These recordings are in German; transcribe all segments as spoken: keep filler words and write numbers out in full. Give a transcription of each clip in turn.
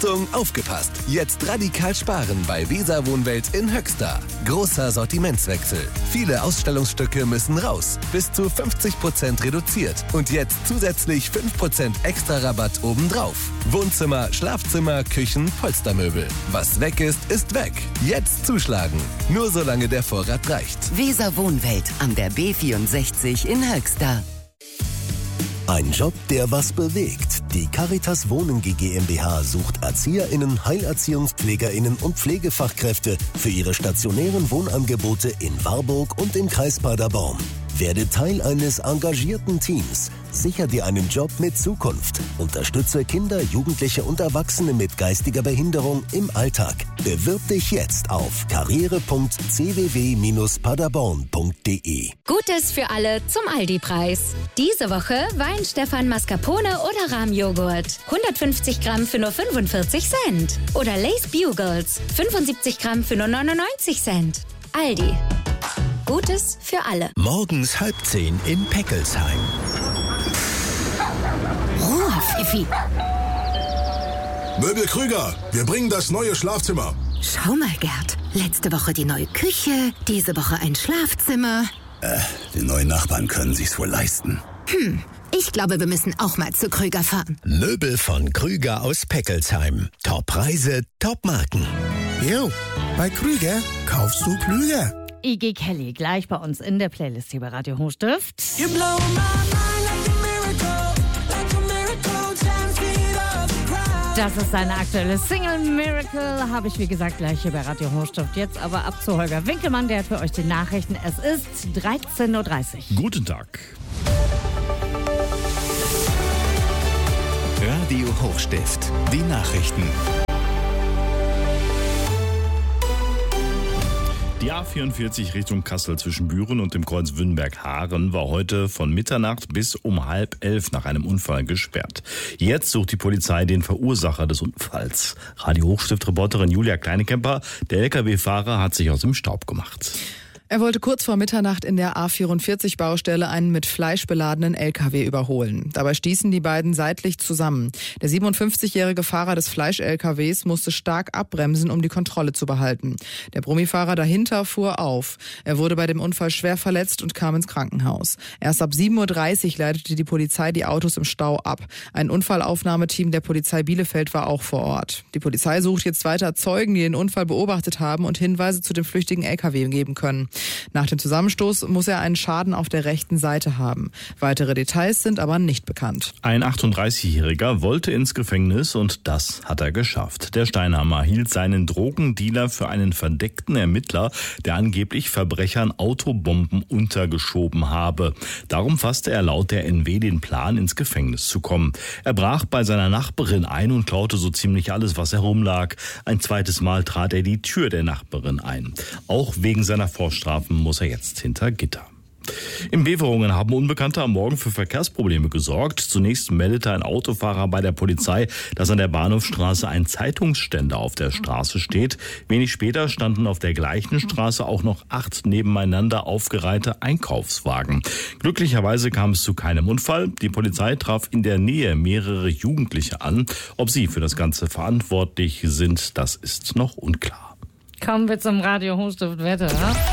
Achtung, aufgepasst! Jetzt radikal sparen bei Weser Wohnwelt in Höxter. Großer Sortimentswechsel. Viele Ausstellungsstücke müssen raus. Bis zu fünfzig Prozent reduziert. Und jetzt zusätzlich fünf Prozent extra Rabatt obendrauf. Wohnzimmer, Schlafzimmer, Küchen, Polstermöbel. Was weg ist, ist weg. Jetzt zuschlagen. Nur solange der Vorrat reicht. Weser Wohnwelt an der B vierundsechzig in Höxter. Ein Job, der was bewegt. Die Caritas Wohnen GmbH sucht ErzieherInnen, HeilerziehungspflegerInnen und Pflegefachkräfte für ihre stationären Wohnangebote in Warburg und im Kreis Paderborn. Werde Teil eines engagierten Teams. Sichere dir einen Job mit Zukunft. Unterstütze Kinder, Jugendliche und Erwachsene mit geistiger Behinderung im Alltag. Bewirb dich jetzt auf karriere punkt c w w bindestrich paderborn punkt d e. Gutes für alle zum Aldi-Preis. Diese Woche Wein Stefan Mascarpone oder Rahmjoghurt. hundertfünfzig Gramm für nur fünfundvierzig Cent. Oder Lay's Bugles. fünfundsiebzig Gramm für nur neunundneunzig Cent. Aldi. Gutes für alle. Morgens halb zehn in Peckelsheim. Ruhe, Fifi. Möbel Krüger, wir bringen das neue Schlafzimmer. Schau mal, Gerd. Letzte Woche die neue Küche, diese Woche ein Schlafzimmer. Äh, die neuen Nachbarn können sich's wohl leisten. Hm, ich glaube, wir müssen auch mal zu Krüger fahren. Möbel von Krüger aus Peckelsheim. Top-Preise, Top-Marken. Jo, bei Krüger kaufst du klüger. Iggy Kelly, gleich bei uns in der Playlist hier bei Radio Hochstift. Das ist seine aktuelle Single Miracle, habe ich wie gesagt gleich hier bei Radio Hochstift. Jetzt aber ab zu Holger Winkelmann, der hat für euch die Nachrichten. Es ist dreizehn Uhr dreißig. Guten Tag. Radio Hochstift, die Nachrichten. Die A vierundvierzig Richtung Kassel zwischen Büren und dem Kreuz Wünnberg-Haaren war heute von Mitternacht bis um halb elf nach einem Unfall gesperrt. Jetzt sucht die Polizei den Verursacher des Unfalls. Radio Hochstift-Reporterin Julia Kleinekemper, der L K W-Fahrer, hat sich aus dem Staub gemacht. Er wollte kurz vor Mitternacht in der A vierundvierzig-Baustelle einen mit Fleisch beladenen L K W überholen. Dabei stießen die beiden seitlich zusammen. Der siebenundfünfzigjährige Fahrer des Fleisch-L K Ws musste stark abbremsen, um die Kontrolle zu behalten. Der Brummifahrer dahinter fuhr auf. Er wurde bei dem Unfall schwer verletzt und kam ins Krankenhaus. Erst ab sieben Uhr dreißig leitete die Polizei die Autos im Stau ab. Ein Unfallaufnahmeteam der Polizei Bielefeld war auch vor Ort. Die Polizei sucht jetzt weiter Zeugen, die den Unfall beobachtet haben und Hinweise zu dem flüchtigen L K W geben können. Nach dem Zusammenstoß muss er einen Schaden auf der rechten Seite haben. Weitere Details sind aber nicht bekannt. Ein achtunddreißigjähriger wollte ins Gefängnis und das hat er geschafft. Der Steinhammer hielt seinen Drogendealer für einen verdeckten Ermittler, der angeblich Verbrechern Autobomben untergeschoben habe. Darum fasste er laut der N W den Plan, ins Gefängnis zu kommen. Er brach bei seiner Nachbarin ein und klaute so ziemlich alles, was herumlag. Ein zweites Mal trat er die Tür der Nachbarin ein. Auch wegen seiner Vorstrafen muss er jetzt hinter Gitter. In Beverungen haben Unbekannte am Morgen für Verkehrsprobleme gesorgt. Zunächst meldete ein Autofahrer bei der Polizei, dass an der Bahnhofstraße ein Zeitungsständer auf der Straße steht. Wenig später standen auf der gleichen Straße auch noch acht nebeneinander aufgereihte Einkaufswagen. Glücklicherweise kam es zu keinem Unfall. Die Polizei traf in der Nähe mehrere Jugendliche an. Ob sie für das Ganze verantwortlich sind, das ist noch unklar. Kommen wir zum Radio Hochstift Wetter.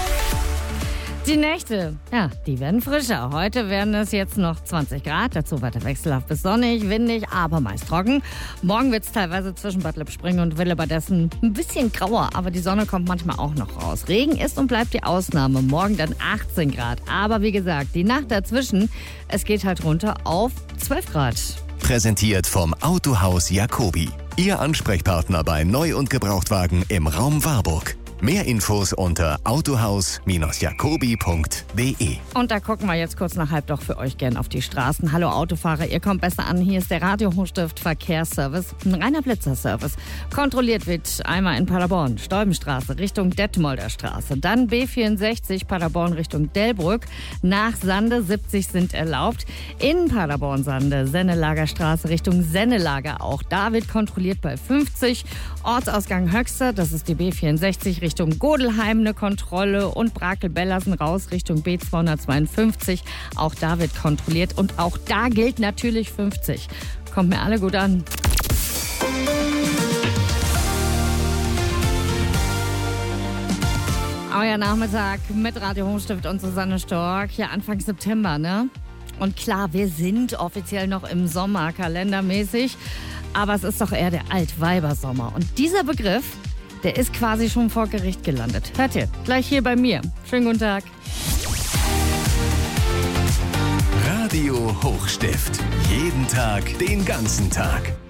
Die Nächte, ja, die werden frischer. Heute werden es jetzt noch zwanzig Grad, dazu weiter wechselhaft bis sonnig, windig, aber meist trocken. Morgen wird es teilweise zwischen Bad Lippspringe und Willebadessen ein bisschen grauer, aber die Sonne kommt manchmal auch noch raus. Regen ist und bleibt die Ausnahme, morgen dann achtzehn Grad. Aber wie gesagt, die Nacht dazwischen, es geht halt runter auf zwölf Grad. Präsentiert vom Autohaus Jacobi. Ihr Ansprechpartner bei Neu- und Gebrauchtwagen im Raum Warburg. Mehr Infos unter autohaus jacobi punkt d e. Und da gucken wir jetzt kurz nach halb doch für euch gern auf die Straßen. Hallo Autofahrer, ihr kommt besser an. Hier ist der Radio Hochstift Verkehrsservice, ein reiner Blitzerservice. Kontrolliert wird einmal in Paderborn, Stolbenstraße Richtung Detmolder Straße. Dann B vierundsechzig Paderborn Richtung Delbrück. Nach Sande siebzig sind erlaubt. In Paderborn Sande, Sennelager Straße Richtung Sennelager. Auch da wird kontrolliert bei fünfzig. Ortsausgang Höxter, das ist die B vierundsechzig Richtung Godelheim eine Kontrolle und Brakel-Bellersen raus Richtung B zweihundertzweiundfünfzig. Auch da wird kontrolliert und auch da gilt natürlich fünfzig. Kommt mir alle gut an. Euer Nachmittag mit Radio Hochstift und Susanne Stork. Ja, Anfang September, ne? Und klar, wir sind offiziell noch im Sommer, kalendermäßig. Aber es ist doch eher der Altweibersommer. Und dieser Begriff, der ist quasi schon vor Gericht gelandet. Hört ihr, gleich hier bei mir. Schönen guten Tag. Radio Hochstift. Jeden Tag, den ganzen Tag.